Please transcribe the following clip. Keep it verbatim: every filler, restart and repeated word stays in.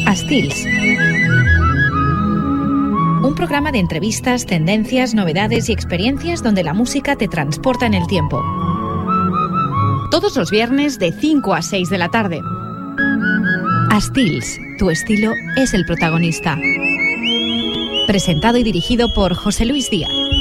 Estils. Un programa de entrevistas, tendencias, novedades y experiencias donde la música te transporta en el tiempo. Todos los viernes de cinco a seis de la tarde. Estils, tu estilo es el protagonista. Presentado y dirigido por José Luis Díaz.